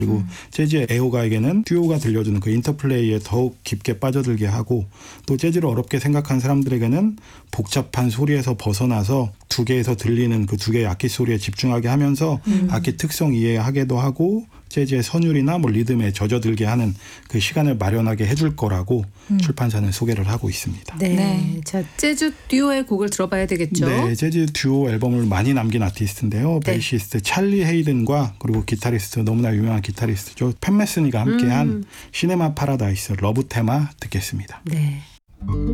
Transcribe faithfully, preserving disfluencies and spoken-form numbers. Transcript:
그리고 음. 재즈의 애호가에게는 듀오가 들려주는 그 인터플레이에 더욱 깊게 빠져들게 하고 또 재즈를 어렵게 생각한 사람들에게는 복잡한 소리에서 벗어나서 두 개에서 들리는 그 두 개의 악기 소리에 집중하게 하면서 음. 악기 특성 이해하게도 하고 재즈의 선율이나 뭐 리듬에 젖어들게 하는 그 시간을 마련하게 해줄 거라고 음. 출판사는 소개를 하고 있습니다. 네. 네. 자, 재즈 듀오의 곡을 들어봐야 되겠죠. 네, 재즈 듀오 앨범을 많이 남긴 아티스트인데요. 네. 베이시스트 찰리 헤이든과 그리고 기타리스트 너무나 유명한 기타리스트죠. 팬 메스니가 함께한 음. 시네마 파라다이스 러브 테마 듣겠습니다. 네.